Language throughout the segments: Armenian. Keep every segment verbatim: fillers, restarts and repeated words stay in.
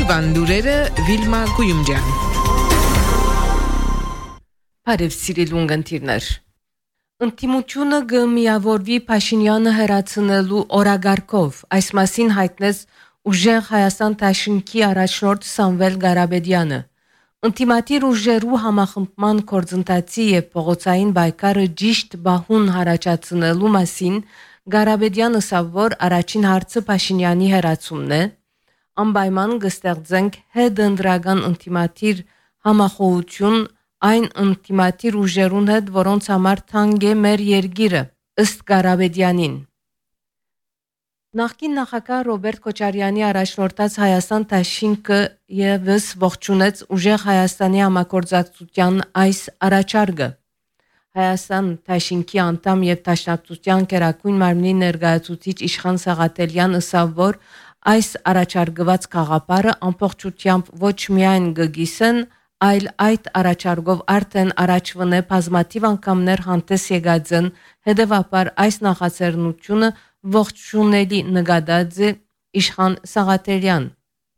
Օրվան լուրերը Վիլմա Գույումջյան։ Բարև սիրելի ունգընտիրներ։ Ընտիմությունը գմիավորվի Փաշինյանը հերացնելու օրագարկով, այս մասին հայտնեց ուժեղ Հայաստան Դաշնքի առաջնորդ Սամվել Ղարաբեդյանը։ Ընտիմատիր ուժերու համախմբման կորձընթացի եւ փողոցային բայկարը ճիշտ բահուն հարաճացնելու մասին Ղարաբեդյանը ասավ, որ առաջին հարցը Փաշինյանի հերացումն է, անպայման կստեղծենք հետընտրական ընտիմատիր համախոհություն այն ընտիմատիր ուժերուն հետ, որոնց համար թանկ է մեր երկիրը, ըստ Ղարաբեդյանին։ Նախկին նախագահ Ռոբերտ Քոչարյանի առաջնորդած Հայաստան Դաշինքը եւս ողջունեց ուժեղ Հայաստանի համագործակցության այս առաջարկը։ Հայաստան Դաշինքի անդամ եւ Դաշնակցության Գերագույն մարմնի ներկայացուցիչ Իշխան Սաղաթելյան ասավ, որ այս առաջարկված գաղափարը ամբողջությամբ ոչ միայն գգիսեն, այլ այդ առաջարկով արդեն առաջվն է բազմաթիվ անգամներ հանդես եկած են, հետևաբար այս նախաձեռնությունը ողջունելի նկատած է Իշխան Սաղաթելյան։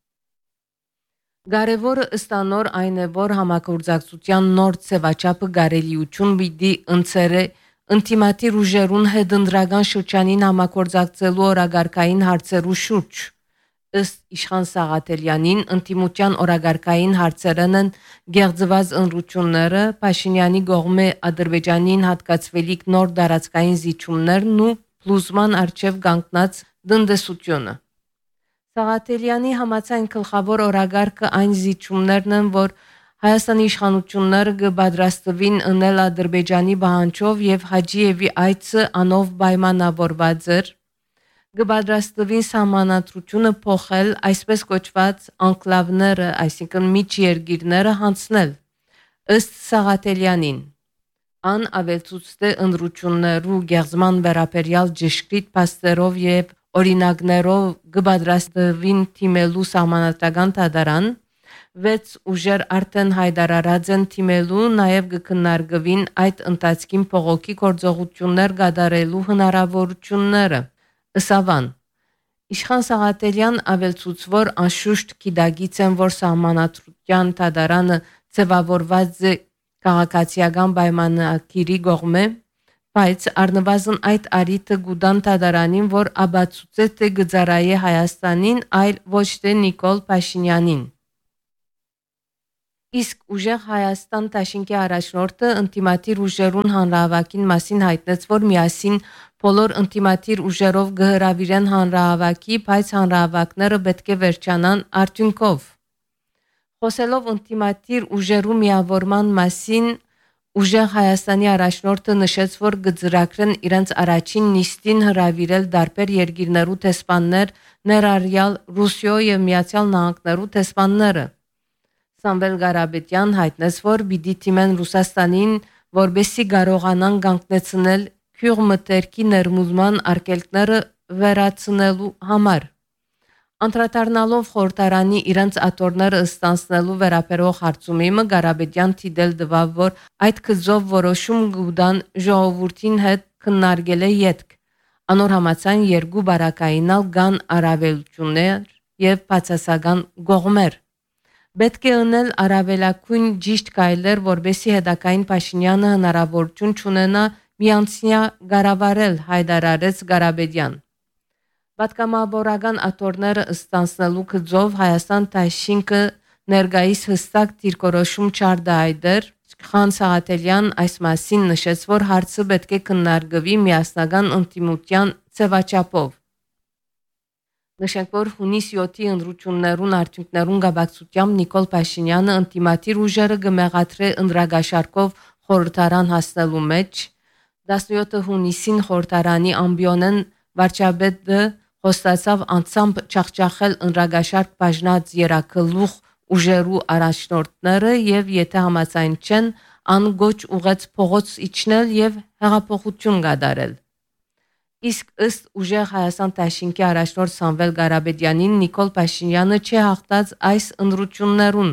Կարևորը ըստանոր այն է, որ համագործակցության նոր ձևաչափը կարելիություն պիտի ընձեռե ընտիմատիր ուժերուն հետընտրական շրջանին համագործակցելու օրագարկային հարցերու շուրջ։ Ըստ Իշխան Սաղաթելյանին ընտիմության օրագարկային հարցերն են գեղձված ընտրությունները, Փաշինյանի կողմէ Ադրբեջանին հատկացվելիք նոր դարածքային զիջումներն ու փլուզման արչև կանգնած տնտեսությունը։ Սաղաթելյանի համաձայն գլխավոր օրագարկը այն զիջումներն են, որ Հայաստանի իշխանությունները կպատրաստվին ընել Ադրբեջանի պահանջով եւ Հաջիևի այցը անով պայմանավորված էր, կպատրաստվին սահմանադրությունը փոխել, այսպես կոչված անկլավները, այսինքն միջերգիրները հանձնել։ Ըստ Սաղաթելյանին, ան ավելցուց թե ընտրություններու գեղձման վերաբերյալ ճշգրիտ փաստերով եւ օրինակներով կպատրաստվին թիմելու սահմանադրական դատարան, վեց ուժեր արդեն հայտարարած են թիմելու, նաև կքննարկվին այդ ընթացքին փողոքի գործողություններ կատարելու հնարավորությունները։ Ըսավան Իշխան Սաղաթելյան ավելցուց, որ անշուշտ գիտագից են, որ սահմանադրության դատարանը ձևավորված է քաղաքացիական պայմանագիրի կողմէ, բայց առնվազն այդ արիթը գուդան դատարանին, որ աբացուցե թե գծարայե Հայաստանին, այլ ոչ թե Նիկոլ Փաշինյանին։ Իսկ ուժեղ Հայաստան Դաշինքի առաջնորդը ընտիմատիր ուժերուն հանրահավաքին մասին հայտնեց, որ միասին բոլոր ընտիմատիր ուժերով կհրավիրեն հանրահավաքի, բայց հանրահավաքները պետք է վերջանան արդյունքով։ Խոսելով ընտիմատիր ուժերու միավորման մասին, ուժեղ Հայաստանի առաջնորդը նշեց, որ կծրագրեն իրենց առաջին նիստին հրավիրել դարբեր երկիրներու տեսփաններ, ներառյալ Ռուսիո եւ Միացյալ Նահանգներու տեսփանները։ Սամվել Ղարաբեդյան հայտնեց, որ պիտի թիմեն Ռուսաստանին, որբեսի կարողանան կանգնեցնել քյուղ մտերքի ներմուծման արգելքները վերացնելու համար։ Անդրադառնալով խորհրդարանի իրենց աթոռները ստանցնելու վերաբերող հարցումիմը Ղարաբեդյան թիդել տվավ, որ այդ քզով որոշում կուտան ժողովրդին հետ քննարկել է ետք։ Անոր համաձայն երկու բարակայինալ կան առավելություններ եւ բացասական կողմեր։ Պետք է ունել առավելակույն ճիշտ կայլեր, որբեսի հետակային Փաշինյանը հնարավորություն չունենա միանցնյա գարավարել, հայտարարեց Ղարաբեդյան։ Պատգամավորական աթոռները ստանցնելու գծով Հայաստան Դաշինքը ներկայիս հստակ դիրքորոշում չարդայդեր, Իշխան Սաղաթելյան այս մասին նշեց, որ հարցը պետք է քննարկվի միասնական ընդդիմության ձևաչափով։ Նշենք, որ հունիս յոթի ընտրություններուն արդյունքներուն գաբակցությամբ Նիկոլ Փաշինյանը ընտիմատիր ուժերը կմեղադրե ընտրագաշարքով խորհրդարան հասնելու մեջ, տասնյոթ հունիսին խորհրդարանի ամբիոնեն վարչապետը խոստացավ անցամբ չախճախել ընտրագաշարք բաժնած երակլուղ ուժերու առաջնորդները եւ եթե համաձայն չեն, անգոչ ուղեց փողոց իջնել եւ հեղափոխություն կատարել։ Իսկ ըստ ուժեղ Հայաստան Դաշինքի առաջնորդ Սամվել Ղարաբեդյանին Նիկոլ Փաշինյանը չի հաղթած այս ընտրություններուն։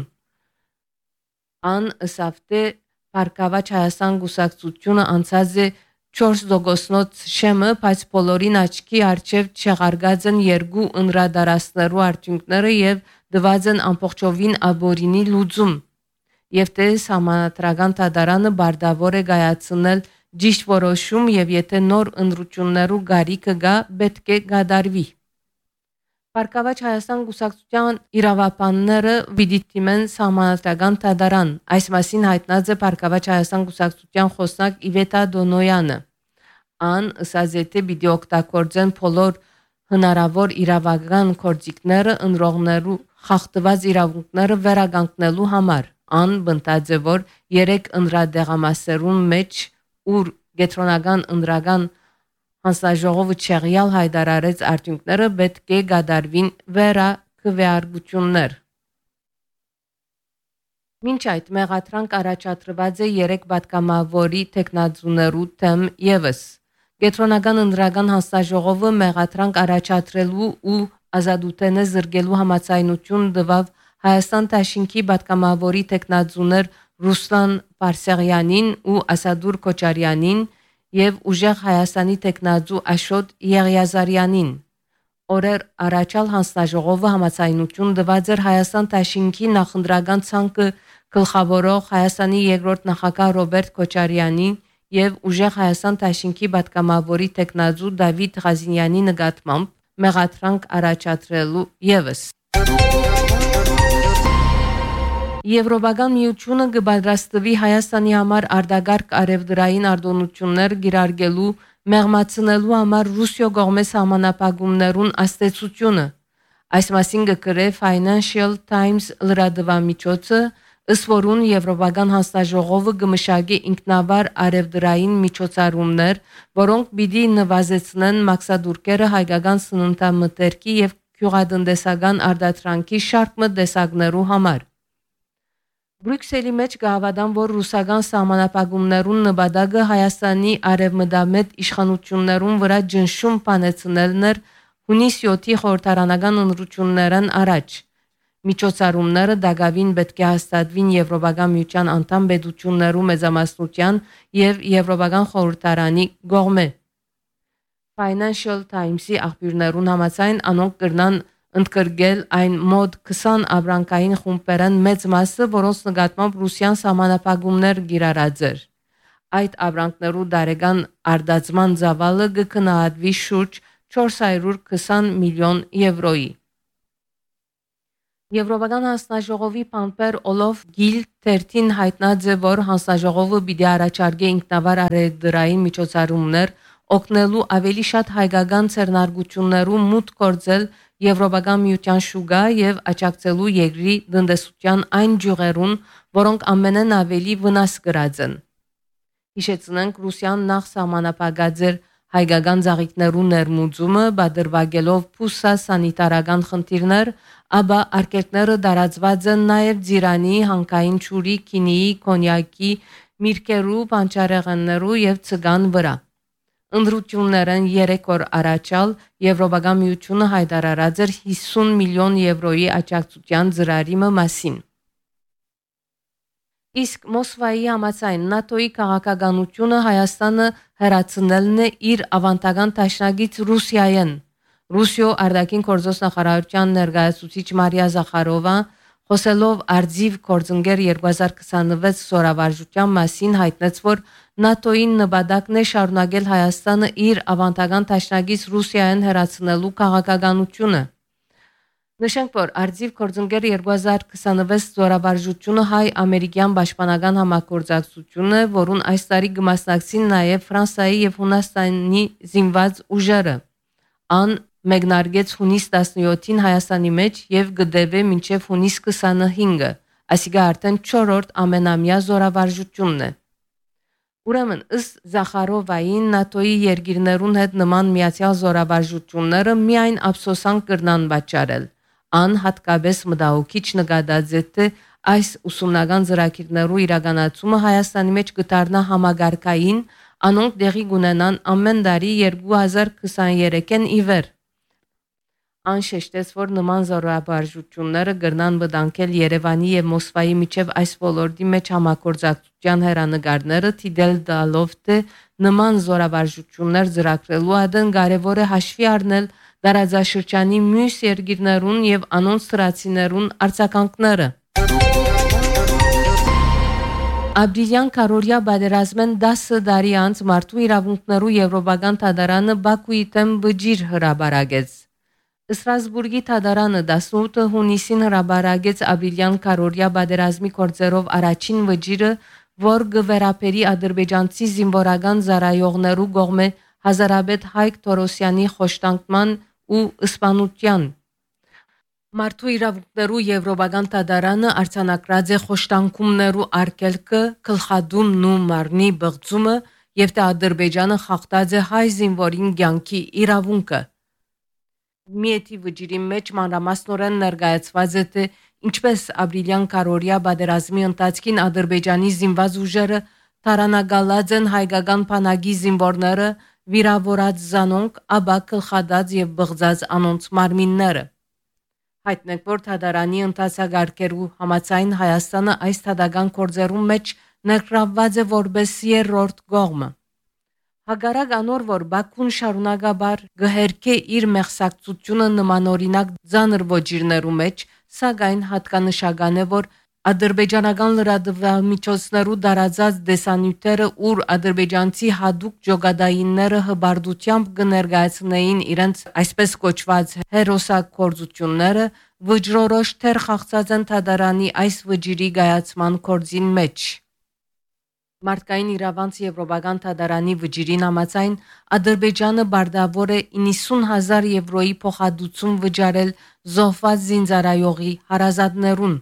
Ան ըսավ թե Բարգավաճ Հայաստան գուսակցությունը անցած է չորս տոկոսնոց շեմը, բայց բոլորին աչքի առջև չեղարգած են երկու ընտրադարաշներու արդյունքները եւ դված են ամբողջովին աբորինի լուծում եւ թե համանատրական դատարանը բարդավոր է գայացնել ճիշտ որոշում եւ եթե նոր ընտրություններու գարիքը գա պետք է գադարվի։ Պարկավաճ Հայաստան գուսակցության իրավապանները պիտի դիմեն համանատրական դատարան, այս մասին հայտնած է Պարկավաճ Հայաստան գուսակցության խոսնակ Իվետա Դոնոյանը։ Ան ըսած եթե պիտի օգտագործեն բոլոր հնարավոր իրավական գործիքները ընտրողներու խախտված իրավունքները վերականգնելու համար։ Ան բնտած է որ երեք ընդրադեղամասերուն մեջ ուր գետրոնական ընդրական հանձնաժողովը չեղյալ հայտարարեց արդյունքները պետք է գադարվին վերակվեարկություններ։ Մինչ այդ մեղադրանք առաջադրված է երեք պատգամավորի տեխնազուներու թեմ եւս։ Գետրոնական ընդրական հանձնաժողովը մեղադրանք առաջադրելու ու ազատութենը զրկելու համաձայնություն տվավ Հայաստան Դաշինքի պատգամավորի տեխնազուներ Ռուսլան Պարսեղյանին ու Ասադուր Քոչարյանին եւ ուժեղ Հայաստանի տեխնազու Աշոտ Եղիազարյանին։ Օրեր առաջալ հանձնաժողովը համաձայնություն տված էր Հայաստան Դաշինքի նախընտրական ցանկը գլխավորող Հայաստանի երկրորդ նախագահ Ռոբերտ Քոչարյանի եւ ուժեղ Հայաստան Դաշինքի պատգամավորի տեխնազու Դավիթ Ղազինյանի նկատմամբ մեղադրանք առաջադրելու եւս։ Եվրոպական միությունը կպատրաստվի Հայաստանի համար արտագարգ արևդրային արտոնություններ գիրարգելու մեղմացնելու համար Ռուսիո կողմէ սահմանապահումներուն աստեցությունը։ Այս մասին կգրե Financial Times լրատվամիջոցը, ըստ որուն Եվրոպական հանձնաժողովը կմշակի ինքնավար արևդրային միջոցառումներ, որոնք պիտի նվազեցնեն մաքսադուրկերը հայկական սննդամթերքի եւ գյուղատնտեսական արտադրանքի շարք տեսակներու համար։ Բրյուսելի մեջ գավադան, որ ռուսական սահմանապահումներուն նպատակը Հայաստանի արևմտամետ իշխանություններուն վրա ջնշում բանեցնելն էր հունիս յոթի խորհրդարանական ընտրություններն առաջ։ Միջոցառումները դակավին պետք է հաստատվին Եվրոպական միության անդամ պետություններու մեծամասնության եւ Եվրոպական խորհրդարանի կողմէ։ Financial Times-ի աղբյուրներուն համաձայն անոնք կրնան ընդգրկել այն մոտ քսան ապրանքային խումբերն մեծ մասը, որոնց նկատմամբ Ռուսիան սահմանապահումներ գիրառած էր։ Այդ ապրանքներու դարեգան արտադրման ծավալը կգնահատվի շուրջ չորս հարյուր քսան միլիոն եվրոյի։ Եվրոպական հանձնաժողովի պանպեր Օլոֆ Գիլ թերթին հայտնած է, որ հանձնաժողովը պիտի առաջարկի ինքնավար արևդրային միջոցառումներ օգնելու ավելի շատ հայկական ցերնարգություններու մուտք գործել Եվրոպական միության շուկա եւ աջակցելու երկրի տնտեսության այն ջյուղերուն, որոնք ամենեն ավելի վնաս կրած են։ Հիշեցնենք Ռուսիան նախ սահմանապահած էր հայկական ծաղիկներու ներմուծումը, բادرվագելով փուսա սանիտարական խնդիրներ, ապա արկելքները դարածված են նաեւ Ձիրանի, հանքային ճուրի, քինիի, կոնյակի, միրգերու, բանջարեղեններու եւ ցգան վրա։ Ընդրություններն երեք օր առաջալ Եվրոպական միությունը հայտարարած էր հիսուն միլիոն եվրոյի աջակցության ծրարիմը մասին։ Իսկ Մոսկվայի համաձայն ՆԱՏՕ-ի քաղաքականությունը Հայաստանը հրացնելն է իր ավանդական դաշնակից Ռուսիայեն։ Ռուսիո արտաքին գործոս նախարարության ներկայացուցիչ Մարիա Զախարովա խոսելով արձիվ կորձընկեր երկու հազար քսանվեց զորավարժության մասին հայտնեց, որ ՆԱՏՕ-ին նպատակն է շարունակել Հայաստանը իր ավանդական դաշնակից Ռուսիայեն հրացնելու քաղաքականությունը։ Նշենք, որ արձիվ կորձընկեր երկու հազար քսանվեց զորավարժությունը հայ-ամերիկյան պաշտպանական համագործակցությունը, որուն այս տարի կմասնակցին նաև Ֆրանսիայի եւ Հունաստանի զինված ուժերը։ Ան մեկնարկեց հունիս տասնյոթին Հայաստանի մեջ եւ գդեվե մինչեւ հունիս քսանհինգը, այսինքն արդեն չորրորդ ամենամյա զորավարժությունն է։ Ուրեմն ըստ Զախարովային ՆԱՏՕ-ի երկիրներուն հետ նման միացյալ զորավարժությունները միայն ափսոսանք կրնան պատճառել։ Ան հատկապես մտահոգիչ նկատած է, թե այս ուսումնական ծրագիրներու իրականացումը Հայաստանի մեջ կդառնա համագարկային, անոնք դեղի կունենան ամեն տարի երկու հազար քսաներեքին ի վեր։ Ան շեշտեց, որ նման զորավարժությունները կրնան վտանգել Երևանի եւ Մոսկվայի միջև այս ոլորտի մեջ համագործակցության հերանեկարները, թիդել տալով թե նման զորավարժություններ ծրագրելու ադեն կարևոր է հաշվի առնել դարաձաշրջանի մյուս երկիրներուն եւ անոնց սրացիներուն արձագանքները։ Ապրիլյան քարորիա բادرազմեն դասը դարի անց մարդու իրավունքներու Եվրոպական թադարանը Բաքուի դեմ բջիջ հրաբարագեց։ Ստրասբուրգի թադարանը տասնութ հունիսին հրաբարագեց ապրիլյան քարորիա բادرազմի կորձերով առաջին բջիջը, որ գվերապերի ադրբեջանցի զինվորական զարայողներու կողմէ Հազարաբեդ Հայկ Թորոսյանի խոշտանգման ու սպանության։ Մարդու իրավունքներու Եվրոպական թադարանը արձանագրած է խոշտանգումներու արգելքը, գլխադումն ու մարմնի բղծումը եւ թե Ադրբեջանը խախտած է հայ զինվորին կյանքի իրավունքը։ Միեթի վճիրի մեջ մանրամասնորեն ներկայացված է թե ինչպես ապրիլյան քարորիա բادرազմի ընթացքին Ադրբեջանի զինված ուժերը թարանագալած են հայկական բանակի զինվորները, վիրավորած զանոնք, ապա գլխադած եւ բղծած անոնց մարմինները։ Հայտնենք, որ թադարանի ընթացագարկերու համաձայն Հայաստանը այս թադական կորձերու մեջ ներգրավված է որպես երրորդ կողմը։ Հակառակ անոր, որ Բաքուն շարունակաբար գհերքե իր մեղսակցությունը նմանօրինակ ծանր ոճիրներու մեջ, սակայն հատկանշական է, որ ադրբեջանական լրատվամիջոցներու դարածած դեսանյութերը, ուր ադրբեջանցի հadouk ջոգադայինները հբարդությամբ կներկայացնեին իրենց այսպես կոչված հերոսակորձությունները, վճռորոշ թեր խաղացած են թադարանի այս վճիրի գայացման կորձին մեջ։ Մարդկային իրավանց Եվրոպական թադարանի վճիրին համաձայն Ադրբեջանը բարդավոր է իննսուն հազար եվրոյի փոխհատուցում վճարել զոհված զինծառայողի հարազատներուն։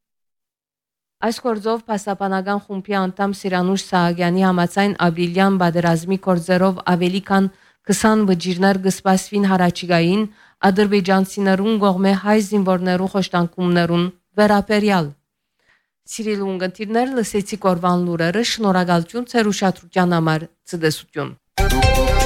Այս կորձով փաստաբանական խումբի անդամ Սիրանուշ Սահակյանի համաձայն ապրիլյան բادرազմի կորձերով ավելի քան քսան վճիրներ կսպասվին հարաճիգային ադրբեջանցիներուն կողմէ հայ զինվորներու խոշտանգումներուն վերաբերյալ։ Սիրելի ունգընտիրներ, լսեցիք օրվան լուրերը, շնորհակալություն ձեր ուշադրության համար, ցտեսություն։